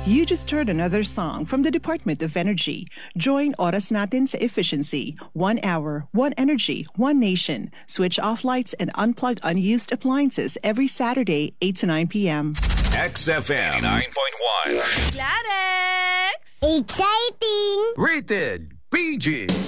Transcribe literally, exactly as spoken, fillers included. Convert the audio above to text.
You just heard another song from the Department of Energy. Join Oras Natin sa Efficiency. One hour, one energy, one nation. Switch off lights and unplug unused appliances every Saturday, eight to nine p.m. X F M nine point one. Clarex! Exciting! Rated P G.